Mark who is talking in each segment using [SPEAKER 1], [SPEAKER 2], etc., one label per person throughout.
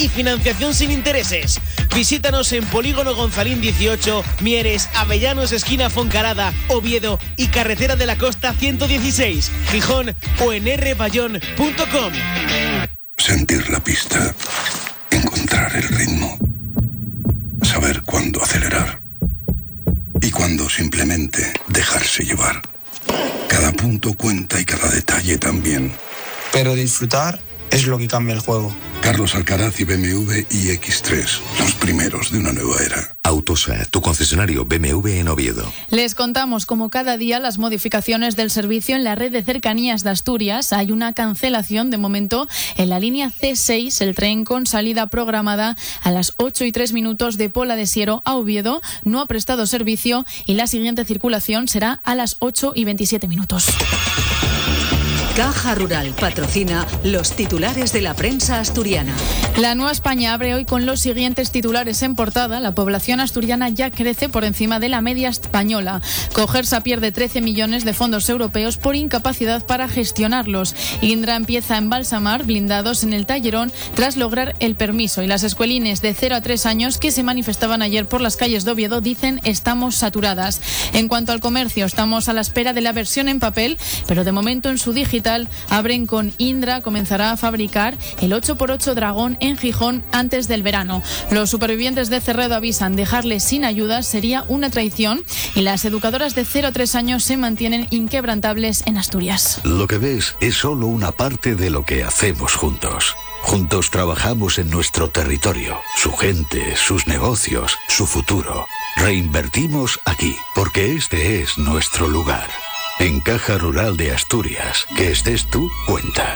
[SPEAKER 1] y financiación sin intereses. Visítanos en Polígono Gonzalín 18, Mieres, Avellanos esquina Foncarada, Oviedo y Carretera de la Costa 116, Gijón o en rbayón.com.
[SPEAKER 2] Sentir la pista, encontrar el ritmo, saber cuándo acelerar y cuándo simplemente dejarse llevar. Cada punto cuenta y cada detalle también.
[SPEAKER 3] Pero disfrutar es lo que cambia el juego.
[SPEAKER 2] Carlos Alcaraz y BMW iX3, los primeros de una nueva era.
[SPEAKER 4] Autosa, tu concesionario BMW en Oviedo.
[SPEAKER 5] Les contamos como cada día las modificaciones del servicio en la red de cercanías de Asturias. Hay una cancelación de momento en la línea C6, el tren con salida programada a las 8:03 de Pola de Siero a Oviedo. No ha prestado servicio y la siguiente circulación será a las 8:27.
[SPEAKER 6] Caja Rural patrocina los titulares de la prensa asturiana.
[SPEAKER 5] La Nueva España abre hoy con los siguientes titulares en portada. La población asturiana ya crece por encima de la media española. Cogersa pierde 13 millones de fondos europeos por incapacidad para gestionarlos. Indra empieza a embalsamar blindados en el Tallerón tras lograr el permiso. Y las escuelines de 0 a 3 años que se manifestaban ayer por las calles de Oviedo dicen estamos saturadas. En cuanto al comercio, estamos a la espera de la versión en papel, pero de momento en su digital abren con Indra, comenzará a fabricar el 8x8 Dragón en Gijón antes del verano. Los supervivientes de Cerredo avisan dejarles sin ayudas sería una traición y las educadoras de 0 a 3 años se mantienen inquebrantables en Asturias.
[SPEAKER 4] Lo que ves es solo una parte de lo que hacemos juntos. Juntos trabajamos en nuestro territorio, su gente, sus negocios, su futuro. Reinvertimos aquí, porque este es nuestro lugar. En Caja Rural de Asturias, que estés tú, cuenta.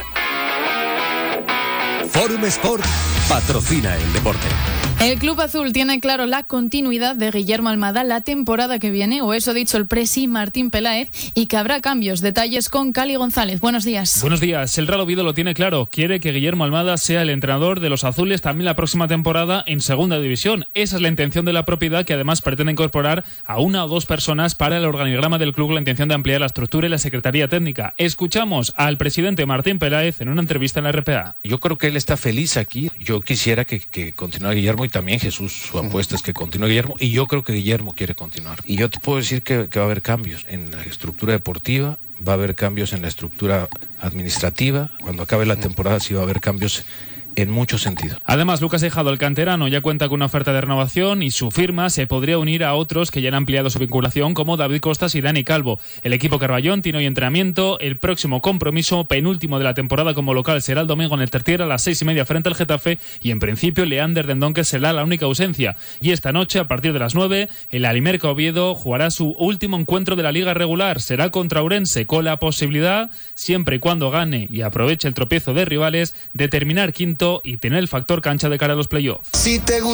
[SPEAKER 7] Forum Sport patrocina el deporte.
[SPEAKER 5] El Club Azul tiene claro la continuidad de Guillermo Almada la temporada que viene, o eso ha dicho el presi Martín Peláez, y que habrá cambios. Detalles con Cali González. Buenos días.
[SPEAKER 8] Buenos días. El Real Oviedo lo tiene claro. Quiere que Guillermo Almada sea el entrenador de los azules también la próxima temporada en segunda división. Esa es la intención de la propiedad, que además pretende incorporar a 1 o 2 personas para el organigrama del club, la intención de ampliar la estructura y la secretaría técnica. Escuchamos al presidente Martín Peláez en una entrevista en la RPA.
[SPEAKER 9] Yo creo que él está feliz aquí. Yo quisiera que continúe Guillermo, y también Jesús, su apuesta es que continúe Guillermo, y yo creo que Guillermo quiere continuar. Y yo te puedo decir que va a haber cambios en la estructura deportiva, va a haber cambios en la estructura administrativa. Cuando acabe la temporada sí va a haber cambios en muchos sentidos.
[SPEAKER 8] Además, Lucas Hijado, el canterano, ya cuenta con una oferta de renovación y su firma se podría unir a otros que ya han ampliado su vinculación, como David Costas y Dani Calvo. El equipo Carballón tiene hoy entrenamiento. El próximo compromiso, penúltimo de la temporada como local, será el domingo en el Tertier a las 6:30 frente al Getafe, y en principio Leander Dendonque será la única ausencia. Y esta noche, a partir de las 9, el Alimerca Oviedo jugará su último encuentro de la liga regular. Será contra Ourense, con la posibilidad, siempre y cuando gane y aproveche el tropiezo de rivales, de terminar quinto y tener el factor cancha de cara a los playoffs.
[SPEAKER 10] Si te